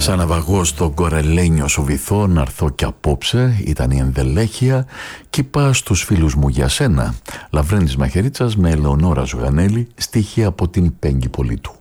Σαν ναυαγός στο κορελένιο σου βυθό να έρθω κι απόψε, ήταν η ενδελέχεια κι είπα στους φίλους μου για σένα. Λαβρένης Μαχαιρίτσας με Ελεονόρα Ζωγανέλη, στίχη από την Πέγγι Πολίτου.